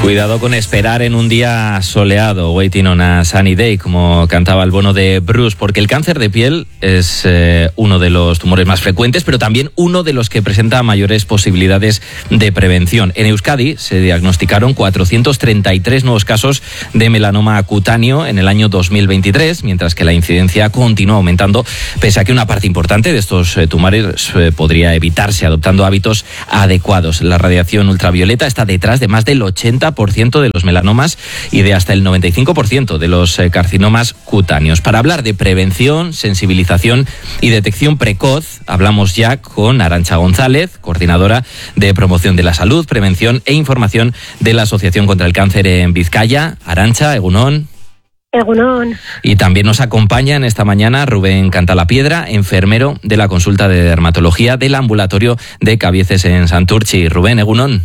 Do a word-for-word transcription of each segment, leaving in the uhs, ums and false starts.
Cuidado con esperar en un día soleado, waiting on a sunny day, como cantaba el Bono de Bruce, porque el cáncer de piel es eh, uno de los tumores más frecuentes, pero también uno de los que presenta mayores posibilidades de prevención. En Euskadi se diagnosticaron cuatrocientos treinta y tres nuevos casos de melanoma cutáneo en el año dos mil veintitrés, mientras que la incidencia continúa aumentando, pese a que una parte importante de estos eh, tumores eh, podría evitarse adoptando hábitos adecuados. La radiación ultravioleta está detrás de más del ochenta por ciento de los melanomas y de hasta el noventa y cinco por ciento de los carcinomas cutáneos. Para hablar de prevención, sensibilización y detección precoz, hablamos ya con Arantxa González, coordinadora de promoción de la salud, prevención e información de la Asociación contra el Cáncer en Vizcaya. Arantxa, egunon. Egunon. Y también nos acompaña en esta mañana Rubén Cantalapiedra, enfermero de la consulta de dermatología del ambulatorio de Cabieces en Santurtzi. Rubén, egunon.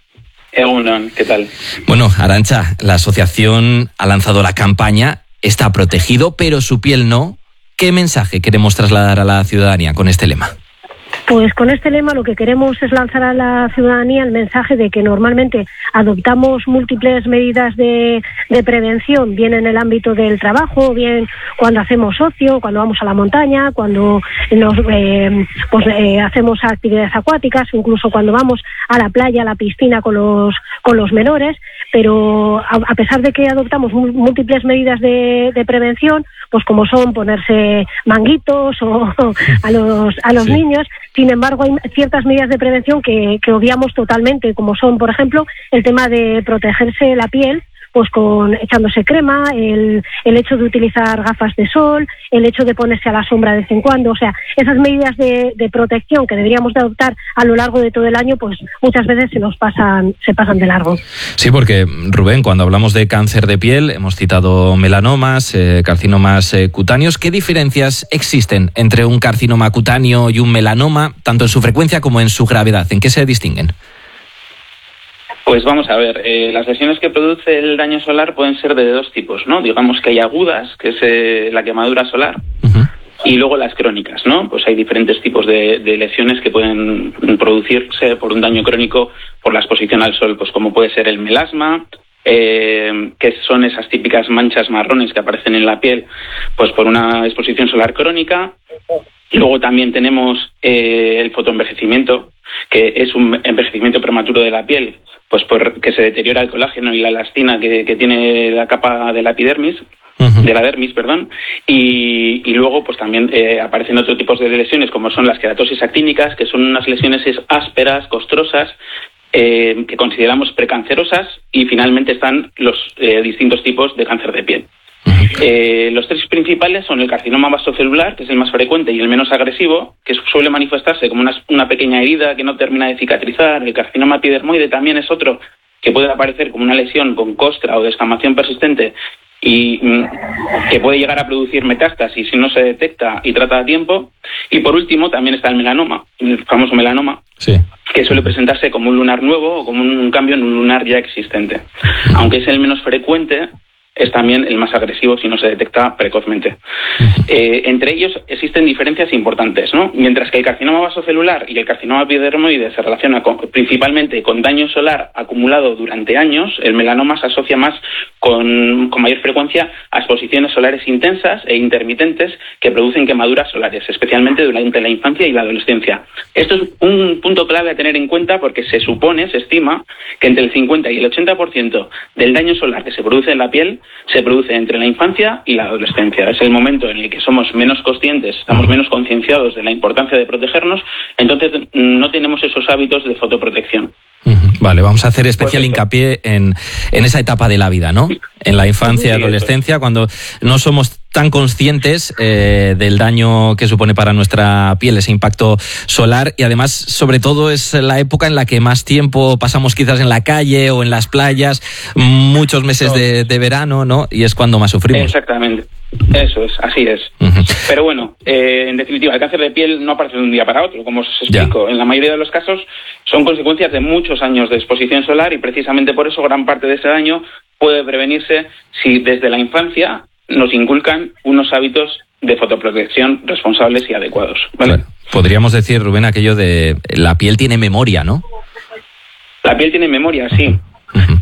Egunon, ¿qué tal? Bueno, Arantxa, la asociación ha lanzado la campaña Está protegido, pero su piel no. ¿Qué mensaje queremos trasladar a la ciudadanía con este lema? Pues con este lema lo que queremos es lanzar a la ciudadanía el mensaje de que normalmente adoptamos múltiples medidas de, de prevención, bien en el ámbito del trabajo, bien cuando hacemos ocio, cuando vamos a la montaña, cuando nos eh, pues, eh, hacemos actividades acuáticas, incluso cuando vamos a la playa, a la piscina con los con los menores, pero a, a pesar de que adoptamos múltiples medidas de, de prevención, pues como son ponerse manguitos o a los a los sí. niños. Sin embargo, hay ciertas medidas de prevención que, que obviamos totalmente, como son, por ejemplo, el tema de protegerse la piel, pues con echándose crema, el, el hecho de utilizar gafas de sol, el hecho de ponerse a la sombra de vez en cuando. O sea, esas medidas de, de protección que deberíamos de adoptar a lo largo de todo el año, pues muchas veces se nos pasan, se pasan de largo. Sí, porque, Rubén, cuando hablamos de cáncer de piel, hemos citado melanomas, eh, carcinomas eh, cutáneos. ¿Qué diferencias existen entre un carcinoma cutáneo y un melanoma, tanto en su frecuencia como en su gravedad? ¿En qué se distinguen? Pues vamos a ver, eh, las lesiones que produce el daño solar pueden ser de dos tipos, ¿no? Digamos que hay agudas, que es eh, la quemadura solar, uh-huh. y luego las crónicas, ¿no? Pues hay diferentes tipos de, de lesiones que pueden producirse por un daño crónico por la exposición al sol, pues como puede ser el melasma, eh, que son esas típicas manchas marrones que aparecen en la piel, pues por una exposición solar crónica. Luego también tenemos eh, el fotoenvejecimiento, que es un envejecimiento prematuro de la piel, pues porque se deteriora el colágeno y la elastina que, que tiene la capa de la epidermis, uh-huh. de la dermis, perdón, y, y luego pues también eh, aparecen otros tipos de lesiones como son las queratosis actínicas, que son unas lesiones ásperas, costrosas, eh, que consideramos precancerosas, y finalmente están los eh, distintos tipos de cáncer de piel. Eh, los tres principales son el carcinoma vasocelular, que es el más frecuente y el menos agresivo, que suele manifestarse como una, una pequeña herida que no termina de cicatrizar. El carcinoma epidermoide también es otro que puede aparecer como una lesión con costra o descamación persistente y mm, que puede llegar a producir metástasis si no se detecta y trata a tiempo. Y por último también está el melanoma, el famoso melanoma, sí. que suele presentarse como un lunar nuevo o como un cambio en un lunar ya existente. Aunque es el menos frecuente, es también el más agresivo si no se detecta precozmente. Eh, entre ellos existen diferencias importantes, ¿no? Mientras que el carcinoma vasocelular y el carcinoma epidermoide se relacionan con, principalmente con daño solar acumulado durante años, el melanoma se asocia más con, con mayor frecuencia a exposiciones solares intensas e intermitentes que producen quemaduras solares, especialmente durante la infancia y la adolescencia. Esto es un punto clave a tener en cuenta porque se supone, se estima, que entre el cincuenta y el ochenta por ciento del daño solar que se produce en la piel se produce entre la infancia y la adolescencia. Es el momento en el que somos menos conscientes, estamos menos concienciados de la importancia de protegernos, entonces no tenemos esos hábitos de fotoprotección. Vale, vamos a hacer especial hincapié en, en esa etapa de la vida, ¿no? En la infancia y adolescencia, cuando no somos tan conscientes eh, del daño que supone para nuestra piel ese impacto solar, y además, sobre todo, es la época en la que más tiempo pasamos quizás en la calle o en las playas, muchos meses de, de verano, ¿no? Y es cuando más sufrimos. Exactamente. Eso es, así es. Uh-huh. Pero bueno, eh, en definitiva, el cáncer de piel no aparece de un día para otro, como os explico. Ya. En la mayoría de los casos son consecuencias de muchos años de exposición solar, y precisamente por eso gran parte de ese daño puede prevenirse si desde la infancia nos inculcan unos hábitos de fotoprotección responsables y adecuados, ¿vale? Claro. Podríamos decir, Rubén, aquello de la piel tiene memoria, ¿no? La piel tiene memoria, sí. Uh-huh.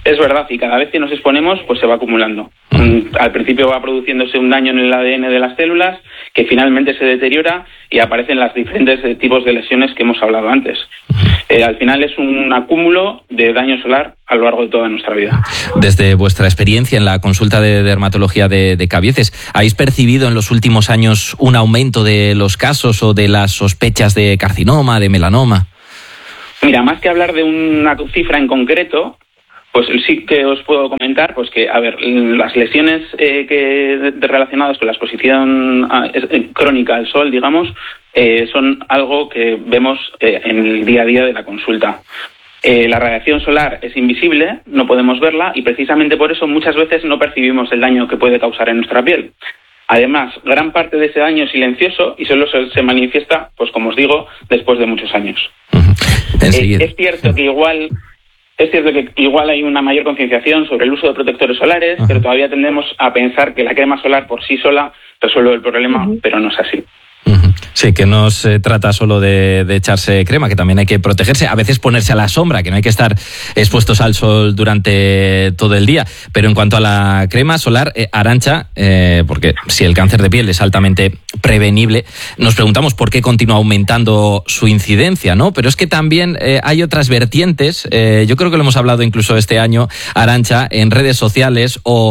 Es verdad, y cada vez que nos exponemos, pues se va acumulando. Uh-huh. Al principio va produciéndose un daño en el A D N de las células, que finalmente se deteriora y aparecen los diferentes tipos de lesiones que hemos hablado antes. Uh-huh. Eh, al final es un acúmulo de daño solar a lo largo de toda nuestra vida. Desde vuestra experiencia en la consulta de dermatología de, de Cabieces, ¿habéis percibido en los últimos años un aumento de los casos o de las sospechas de carcinoma, de melanoma? Mira, más que hablar de una cifra en concreto, pues sí que os puedo comentar pues que, a ver, las lesiones eh, que de, relacionadas con la exposición a, eh, crónica al sol, digamos, eh, son algo que vemos eh, en el día a día de la consulta. Eh, la radiación solar es invisible, no podemos verla y precisamente por eso muchas veces no percibimos el daño que puede causar en nuestra piel. Además, gran parte de ese daño es silencioso y solo se, se manifiesta, pues como os digo, después de muchos años. Uh-huh. Eh, es cierto que igual... Es cierto que igual hay una mayor concienciación sobre el uso de protectores solares, uh-huh. pero todavía tendemos a pensar que la crema solar por sí sola resuelve el problema, uh-huh. pero no es así. Uh-huh. Sí, que no se trata solo de, de echarse crema, que también hay que protegerse, a veces ponerse a la sombra, que no hay que estar expuestos al sol durante todo el día. Pero en cuanto a la crema solar, eh, Arantxa, eh, porque si el cáncer de piel es altamente prevenible, nos preguntamos por qué continúa aumentando su incidencia, ¿no? Pero es que también eh, hay otras vertientes, eh, yo creo que lo hemos hablado incluso este año, Arantxa, en redes sociales o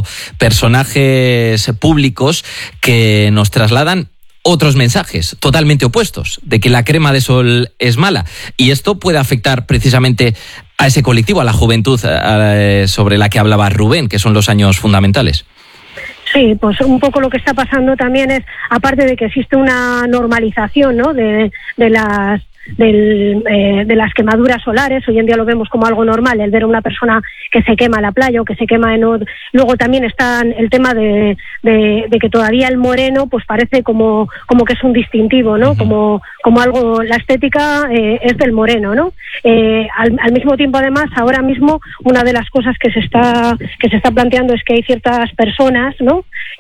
personajes públicos que nos trasladan otros mensajes totalmente opuestos, de que la crema de sol es mala. Y esto puede afectar precisamente a ese colectivo, a la juventud a, a, sobre la que hablaba Rubén, que son los años fundamentales. Sí, pues un poco lo que está pasando también es, aparte de que existe una normalización, ¿no?, de, de las del, eh, de las quemaduras solares. Hoy en día lo vemos como algo normal, el ver a una persona que se quema en la playa o que se quema en otro. Luego también está el tema de, de, de que todavía el moreno pues parece como, como que es un distintivo, ¿no? Como, como algo, la estética eh, es del moreno, ¿no? Eh, al, al mismo tiempo, además, ahora mismo una de las cosas que se está que se está planteando es que hay ciertas personas, ¿no?,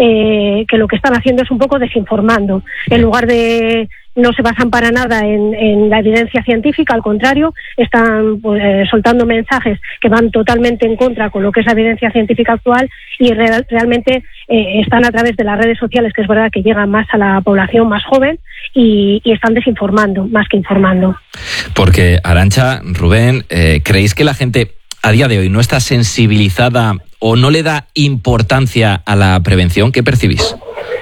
eh, que lo que están haciendo es un poco desinformando, en lugar de no se basan para nada en, en la evidencia científica, al contrario, están pues, eh, soltando mensajes que van totalmente en contra con lo que es la evidencia científica actual y real, realmente eh, están a través de las redes sociales, que es verdad que llegan más a la población más joven y, y están desinformando más que informando. Porque, Arantxa, Rubén, eh, ¿creéis que la gente a día de hoy no está sensibilizada o no le da importancia a la prevención? ¿Qué percibís?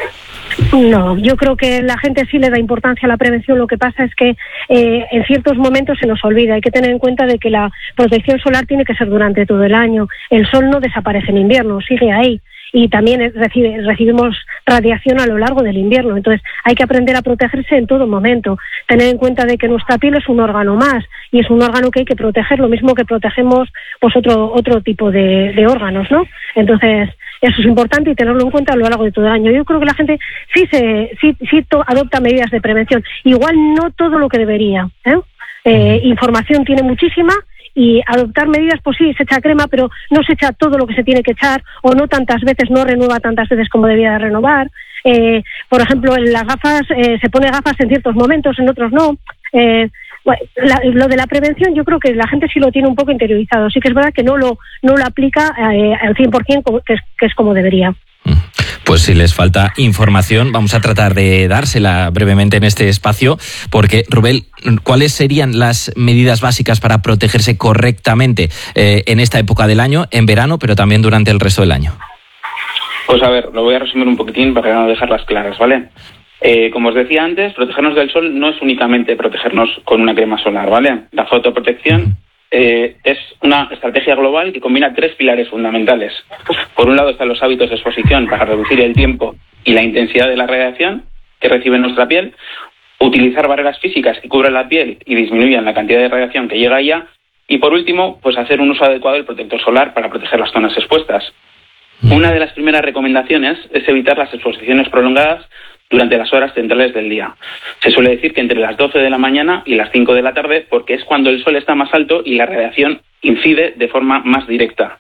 No, yo creo que la gente sí le da importancia a la prevención. Lo que pasa es que eh, en ciertos momentos se nos olvida. Hay que tener en cuenta de que la protección solar tiene que ser durante todo el año. El sol no desaparece en invierno, sigue ahí. Y también recibe, recibimos radiación a lo largo del invierno. Entonces hay que aprender a protegerse en todo momento. Tener en cuenta de que nuestra piel es un órgano más y es un órgano que hay que proteger, lo mismo que protegemos pues otro otro tipo de, de órganos, ¿no? Entonces eso es importante y tenerlo en cuenta a lo largo de todo el año. Yo creo que la gente sí se sí sí to, adopta medidas de prevención. Igual no todo lo que debería, ¿eh? Eh, información tiene muchísima. Y adoptar medidas, pues sí, se echa crema, pero no se echa todo lo que se tiene que echar, o no tantas veces, no renueva tantas veces como debía de renovar. Eh, por ejemplo, en las gafas, eh, se pone gafas en ciertos momentos, en otros no. Eh, bueno, la, lo de la prevención yo creo que la gente sí lo tiene un poco interiorizado. Sí que es verdad que no lo no lo aplica eh, al cien por ciento, que es, que es como debería. Pues si les falta información, vamos a tratar de dársela brevemente en este espacio, porque, Rubén, ¿cuáles serían las medidas básicas para protegerse correctamente eh, en esta época del año, en verano, pero también durante el resto del año? Pues a ver, lo voy a resumir un poquitín para no dejarlas claras, ¿vale? Eh, como os decía antes, protegernos del sol no es únicamente protegernos con una crema solar, ¿vale? La fotoprotección Eh, es una estrategia global que combina tres pilares fundamentales. Por un lado están los hábitos de exposición para reducir el tiempo y la intensidad de la radiación que recibe nuestra piel, utilizar barreras físicas que cubran la piel y disminuyan la cantidad de radiación que llega a ella, y por último, pues hacer un uso adecuado del protector solar para proteger las zonas expuestas. Una de las primeras recomendaciones es evitar las exposiciones prolongadas durante las horas centrales del día. Se suele decir que entre las doce de la mañana y las cinco de la tarde, porque es cuando el sol está más alto y la radiación incide de forma más directa.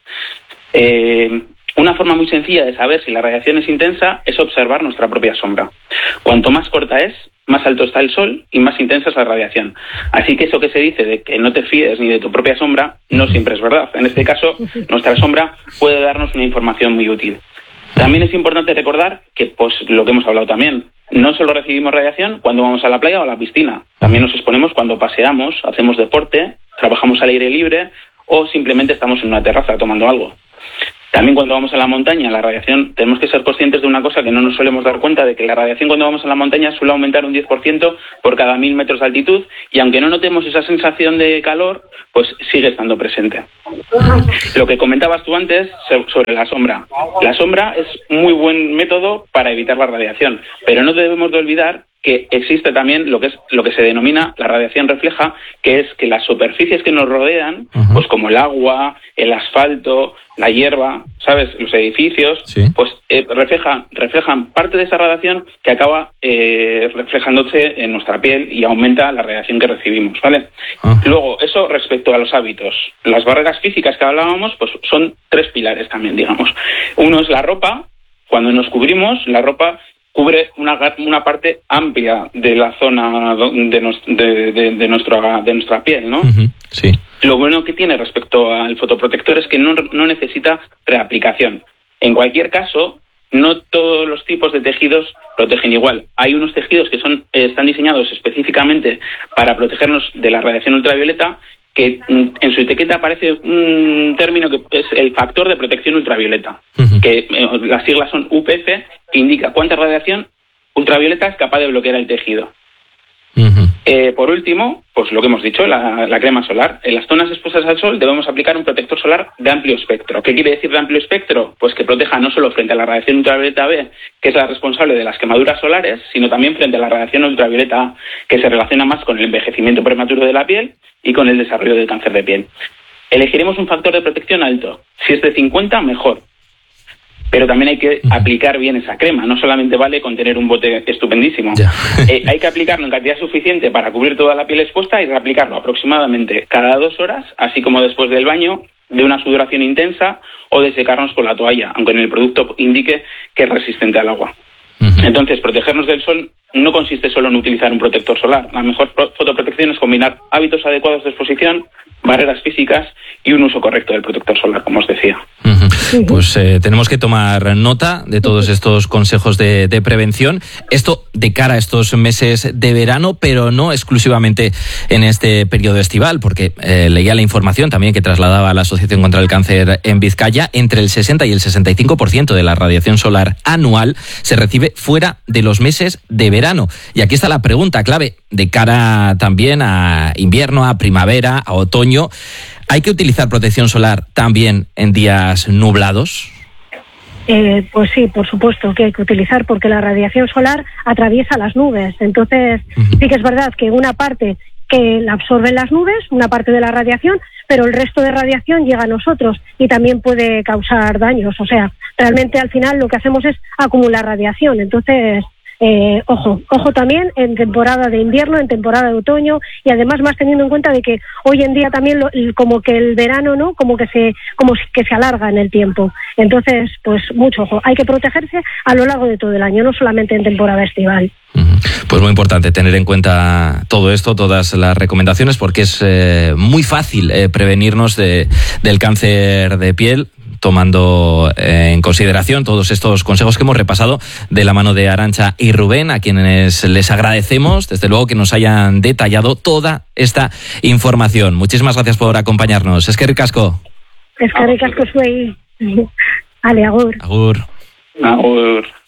Eh, una forma muy sencilla de saber si la radiación es intensa es observar nuestra propia sombra. Cuanto más corta es, más alto está el sol y más intensa es la radiación. Así que eso que se dice de que no te fíes ni de tu propia sombra, no siempre es verdad. En este caso, nuestra sombra puede darnos una información muy útil. También es importante recordar que, pues lo que hemos hablado también, no solo recibimos radiación cuando vamos a la playa o a la piscina, también nos exponemos cuando paseamos, hacemos deporte, trabajamos al aire libre o simplemente estamos en una terraza tomando algo. También cuando vamos a la montaña, la radiación, tenemos que ser conscientes de una cosa que no nos solemos dar cuenta, de que la radiación cuando vamos a la montaña suele aumentar un diez por ciento por cada mil metros de altitud, y aunque no notemos esa sensación de calor, pues sigue estando presente. Lo que comentabas tú antes sobre la sombra. La sombra es un muy buen método para evitar la radiación, pero no debemos de olvidar que existe también lo que es lo que se denomina la radiación refleja, que es que las superficies que nos rodean, uh-huh. pues como el agua, el asfalto, la hierba, ¿sabes?, los edificios, sí. pues eh, reflejan, reflejan parte de esa radiación que acaba eh, reflejándose en nuestra piel y aumenta la radiación que recibimos, ¿vale? Uh-huh. Luego, eso respecto a los hábitos. Las barreras físicas que hablábamos, pues son tres pilares también, digamos. Uno es la ropa. Cuando nos cubrimos, la ropa cubre una, una parte amplia de la zona de, nos, de, de, de, nuestra, de nuestra piel, ¿no? Uh-huh, sí. Lo bueno que tiene respecto al fotoprotector es que no, no necesita reaplicación. En cualquier caso, no todos los tipos de tejidos protegen igual. Hay unos tejidos que son están diseñados específicamente para protegernos de la radiación ultravioleta, que en su etiqueta aparece un término que es el factor de protección ultravioleta, uh-huh. que eh, las siglas son U P C, que indica cuánta radiación ultravioleta es capaz de bloquear el tejido. Uh-huh. Eh, por último, pues lo que hemos dicho, la, la crema solar. En las zonas expuestas al sol debemos aplicar un protector solar de amplio espectro. ¿Qué quiere decir de amplio espectro? Pues que proteja no solo frente a la radiación ultravioleta B, que es la responsable de las quemaduras solares, sino también frente a la radiación ultravioleta A, que se relaciona más con el envejecimiento prematuro de la piel y con el desarrollo del cáncer de piel. Elegiremos un factor de protección alto. Si es de cincuenta, mejor. Pero también hay que aplicar bien esa crema. No solamente vale con tener un bote estupendísimo. eh, hay que aplicarlo en cantidad suficiente para cubrir toda la piel expuesta y reaplicarlo aproximadamente cada dos horas, así como después del baño, de una sudoración intensa o de secarnos con la toalla, aunque en el producto indique que es resistente al agua. Uh-huh. Entonces, protegernos del sol no consiste solo en utilizar un protector solar. La mejor fotoprotección es combinar hábitos adecuados de exposición, barreras físicas y un uso correcto del protector solar, como os decía. Uh-huh. Pues eh, tenemos que tomar nota de todos estos consejos de, de prevención. Esto de cara a estos meses de verano, pero no exclusivamente en este periodo estival, porque eh, leía la información también que trasladaba la Asociación contra el Cáncer en Vizcaya. Entre el sesenta y el sesenta y cinco por ciento de la radiación solar anual se recibe fuera de los meses de verano. Y aquí está la pregunta clave de cara también a invierno, a primavera, a otoño. ¿Hay que utilizar protección solar también en días nublados? Eh, pues sí, por supuesto que hay que utilizar, porque la radiación solar atraviesa las nubes. Entonces, uh-huh. sí que es verdad que una parte que la absorben las nubes, una parte de la radiación, pero el resto de radiación llega a nosotros y también puede causar daños. O sea, realmente al final lo que hacemos es acumular radiación. Entonces, Eh, ojo, ojo también en temporada de invierno, en temporada de otoño, y además más teniendo en cuenta de que hoy en día también lo, como que el verano, ¿no? Como que se como que se alarga en el tiempo. Entonces, pues mucho ojo, hay que protegerse a lo largo de todo el año, no solamente en temporada estival. Pues muy importante tener en cuenta todo esto, todas las recomendaciones, porque es eh, muy fácil eh, prevenirnos de, del cáncer de piel, tomando eh, en consideración todos estos consejos que hemos repasado de la mano de Arantxa y Rubén, a quienes les agradecemos, desde luego, que nos hayan detallado toda esta información. Muchísimas gracias por acompañarnos. Eskerrik asko. Eskerrik asko zuei. Ale, agur. Agur. Agur.